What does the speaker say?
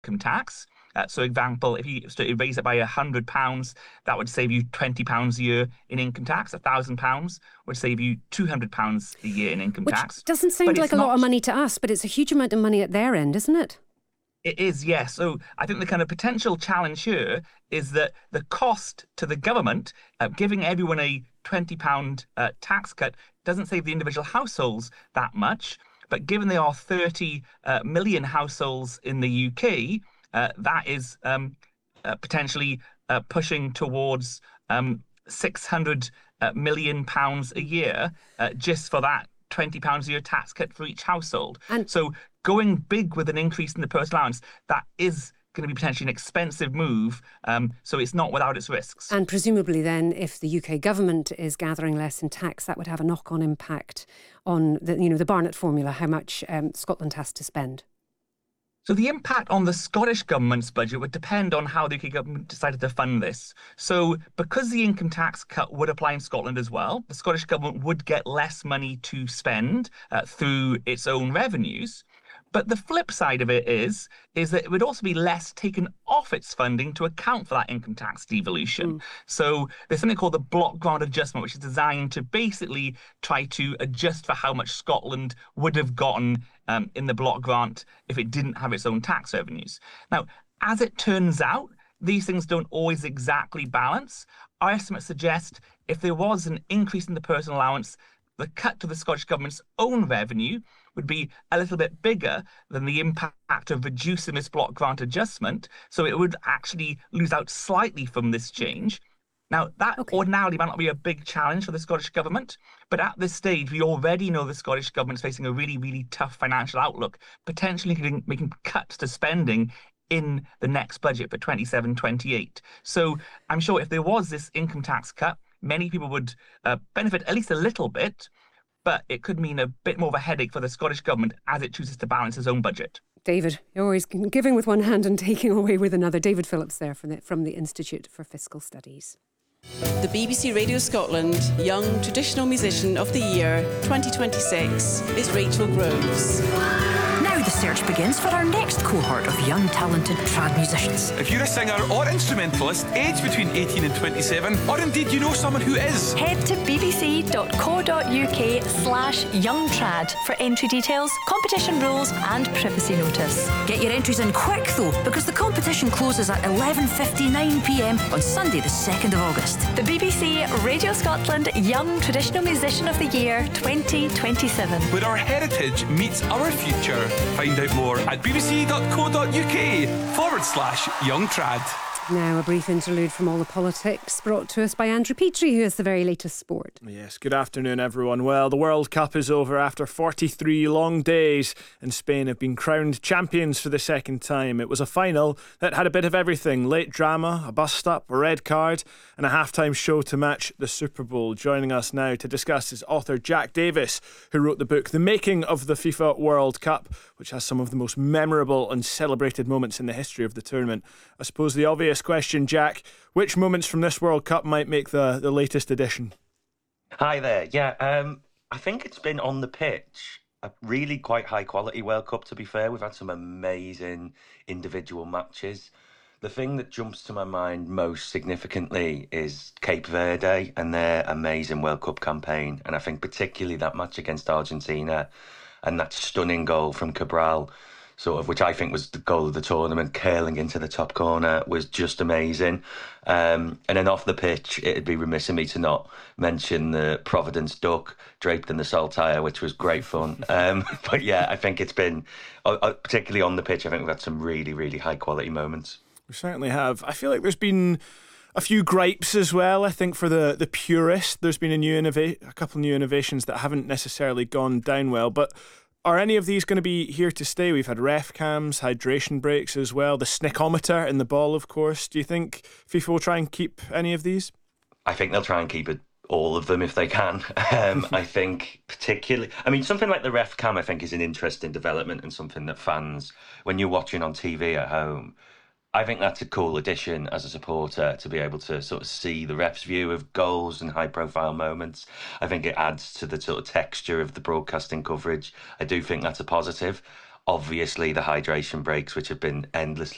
income tax. So, example, if you raise it by £100, that would save you £20 a year in income tax. £1,000 would save you £200 a year in income Which tax. doesn't sound But like it's a lot not. of money to us, but it's a huge amount of money at their end, isn't it? It is, yes. So I think the kind of potential challenge here is that the cost to the government, giving everyone a £20 tax cut, doesn't save the individual households that much. But given there are 30 million households in the UK, that is potentially pushing towards £600 million a year just for that £20 a year tax cut for each household. And So going big with an increase in the personal allowance, that is going to be potentially an expensive move. So it's not without its risks. And presumably then, if the UK government is gathering less in tax, that would have a knock-on impact on the Barnett formula, how much Scotland has to spend. So the impact on the Scottish Government's budget would depend on how the UK government decided to fund this. So because the income tax cut would apply in Scotland as well, the Scottish Government would get less money to spend through its own revenues. But the flip side of it is that it would also be less taken off its funding to account for that income tax devolution. So there's something called the block grant adjustment, which is designed to basically try to adjust for how much Scotland would have gotten in the block grant if it didn't have its own tax revenues. Now, as it turns out, these things don't always exactly balance. Our estimates suggest if there was an increase in the personal allowance, the cut to the Scottish Government's own revenue would be a little bit bigger than the impact of reducing this block grant adjustment. So it would actually lose out slightly from this change. Now, that ordinarily might not be a big challenge for the Scottish Government, but at this stage, we already know the Scottish Government is facing a really, really tough financial outlook, potentially making cuts to spending in the next budget for 27-28. So I'm sure if there was this income tax cut, many people would benefit at least a little bit, but it could mean a bit more of a headache for the Scottish Government as it chooses to balance its own budget. David, you're always giving with one hand and taking away with another. David Phillips there from the Institute for Fiscal Studies. The BBC Radio Scotland Young Traditional Musician of the Year 2026 is Rachel Groves. Now the search begins for our next cohort of young talented trad musicians. If you're a singer or instrumentalist aged between 18 and 27, or indeed you know someone who is, head to bbc.co.uk/youngtrad for entry details, competition rules and privacy notice. Get your entries in quick though, because the competition closes at 11:59pm on Sunday the 2nd of August. The BBC Radio Scotland Young Traditional Musician of the Year 2027. where our heritage meets our future. Find out more at bbc.co.uk/youngtrad. Now a brief interlude from all the politics brought to us by Andrew Petrie, who has the very latest sport. Yes, good afternoon everyone. Well, the World Cup is over after 43 long days and Spain have been crowned champions for the second time. It was a final that had a bit of everything: late drama, a bus stop, a red card and a halftime show to match the Super Bowl. Joining us now to discuss is author Jack Davis, who wrote the book The Making of the FIFA World Cup, which has some of the most memorable and celebrated moments in the history of the tournament. I suppose the obvious question, Jack, which moments from this World Cup might make the latest edition? Hi there. Yeah, I think it's been on the pitch a really quite high quality World Cup, to be fair. We've had some amazing individual matches. The thing that jumps to my mind most significantly is Cape Verde and their amazing World Cup campaign. And I think particularly that match against Argentina and that stunning goal from Cabral, sort of, which I think was the goal of the tournament, curling into the top corner, was just amazing. And then off the pitch, it'd be remiss of me to not mention the Providence duck draped in the saltire, which was great fun. But yeah, I think it's been, particularly on the pitch, I think we've had some really, really high quality moments. We certainly have. I feel like there's been a few gripes as well. I think for the purist, there's been a couple of new innovations that haven't necessarily gone down well, but are any of these going to be here to stay? We've had ref cams, hydration breaks as well, the snickometer in the ball, of course. Do you think FIFA will try and keep any of these? I think they'll try and keep all of them if they can. I think particularly, something like the ref cam I think is an interesting development and something that fans, when you're watching on TV at home, I think that's a cool addition as a supporter to be able to sort of see the ref's view of goals and high-profile moments. I think it adds to the sort of texture of the broadcasting coverage. I do think that's a positive. Obviously, the hydration breaks, which have been endlessly